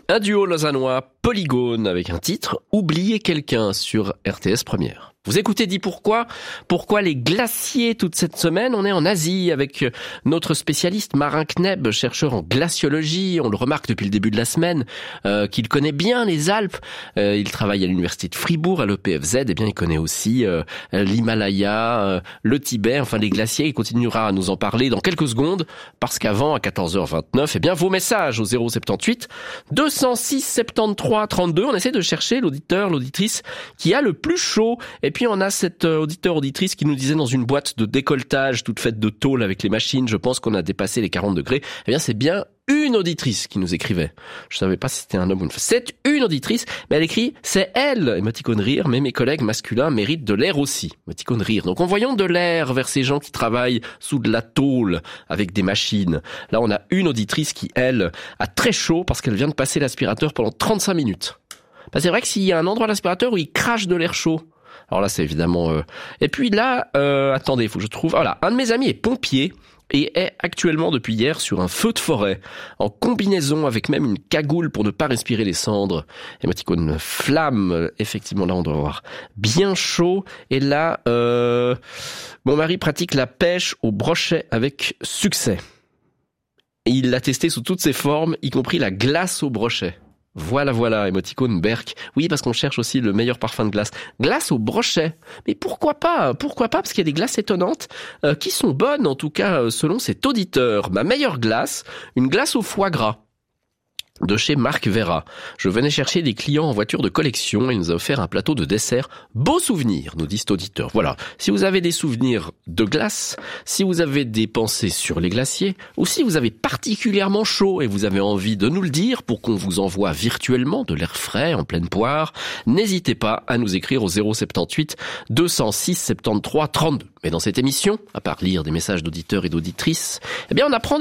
Un duo lausannois, Polygone, avec un titre « Oublier quelqu'un » sur RTS Première. Vous écoutez Dis Pourquoi ? Pourquoi les glaciers toute cette semaine ? On est en Asie avec notre spécialiste Marin Kneb, chercheur en glaciologie. On le remarque depuis le début de la semaine, qu'il connaît bien les Alpes. Il travaille à l'université de Fribourg, à l'EPFZ. Eh bien, il connaît aussi l'Himalaya, le Tibet, enfin les glaciers. Il continuera à nous en parler dans quelques secondes, parce qu'avant, à 14h29, eh bien, vos messages au 078 206 73 32. On essaie de chercher l'auditeur, l'auditrice qui a le plus chaud. Et puis on a cet auditeur-auditrice qui nous disait dans une boîte de décolletage toute faite de tôle avec les machines, je pense qu'on a dépassé les 40 degrés. Eh bien c'est bien une auditrice qui nous écrivait. Je savais pas si c'était un homme ou une femme. C'est une auditrice, mais elle écrit « C'est elle !» émoticône rire, mais mes collègues masculins méritent de l'air aussi. Émoticône rire. Donc envoyons de l'air vers ces gens qui travaillent sous de la tôle avec des machines. Là on a une auditrice qui, elle, a très chaud parce qu'elle vient de passer l'aspirateur pendant 35 minutes. Bah, c'est vrai que s'il y a un endroit à l'aspirateur où il crache de l'air chaud, alors là, c'est évidemment... Et puis là, attendez, il faut que je trouve... Voilà, un de mes amis est pompier et est actuellement depuis hier sur un feu de forêt, en combinaison avec même une cagoule pour ne pas respirer les cendres. Émoticône flamme, effectivement, là on doit avoir bien chaud. Et là, mon mari pratique la pêche au brochet avec succès. Et il l'a testé sous toutes ses formes, y compris la glace au brochet. Voilà, émoticône Berk. Oui, parce qu'on cherche aussi le meilleur parfum de glace. Glace au brochet. Mais pourquoi pas, parce qu'il y a des glaces étonnantes qui sont bonnes, en tout cas, selon cet auditeur. Ma meilleure glace, une glace au foie gras. De chez Marc Vera. Je venais chercher des clients en voiture de collection et il nous a offert un plateau de dessert. Beau souvenir, nous dit cet auditeur. Voilà. Si vous avez des souvenirs de glace, si vous avez des pensées sur les glaciers, ou si vous avez particulièrement chaud et vous avez envie de nous le dire pour qu'on vous envoie virtuellement de l'air frais en pleine poire, n'hésitez pas à nous écrire au 078 206 73 32. Mais dans cette émission, à part lire des messages d'auditeurs et d'auditrices, eh bien on apprend